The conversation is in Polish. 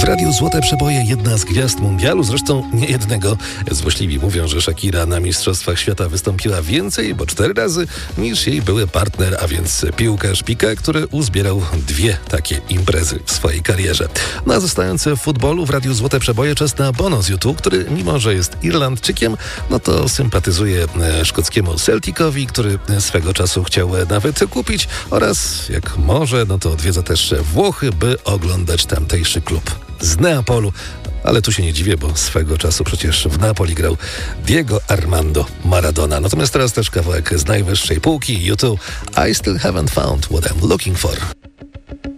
Radiu Złote Przeboje jedna z gwiazd mundialu, zresztą nie jednego. Złośliwi mówią, że Shakira na Mistrzostwach Świata wystąpiła więcej, bo 4 razy, niż jej były partner, a więc piłkarz Piqué, który uzbierał 2 takie imprezy w swojej karierze. No a zostając w futbolu, w Radiu Złote Przeboje czas na Bono z U2, który mimo, że jest Irlandczykiem, no to sympatyzuje szkockiemu Celticowi, który swego czasu chciał nawet kupić oraz jak może, no to odwiedza też Włochy, by oglądać tamtejszy klub z Neapolu. Ale tu się nie dziwię, bo swego czasu przecież w Napoli grał Diego Armando Maradona. Natomiast teraz też kawałek z najwyższej półki, U2, I Still Haven't Found What I'm Looking For.